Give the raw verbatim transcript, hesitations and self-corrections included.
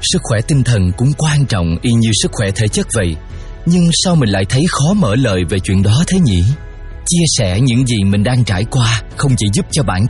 sức khỏe tinh thần cũng quan trọng y như sức khỏe thể chất vậy. Nhưng sao mình lại thấy khó mở lời về chuyện đó thế nhỉ? Chia sẻ những gì mình đang trải qua không chỉ giúp cho bản